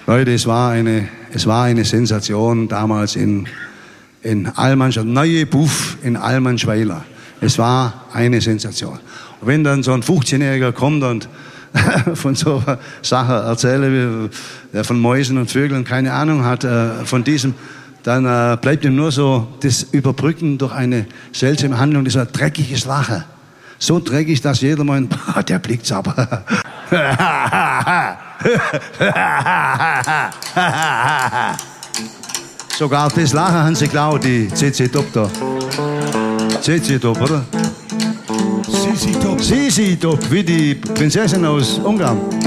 Leute, es war eine Sensation damals in Allmannschweiler, neue Buff in Allmannschweiler. Es war eine Sensation. Und wenn dann so ein 15-Jähriger kommt und von so einer Sache erzähle, der von Mäusen und Vögeln keine Ahnung hat, von diesem, dann bleibt ihm nur so das Überbrücken durch eine seltsame Handlung, dieser dreckiges Lachen. So dreckig, dass jeder meint, der blickt's aber. Sogar das Lachen haben sie geklaut, die CC-Top da. CC-Top, oder? Sisi Top. Sisi Top, wie die Prinzessin aus Ungarn.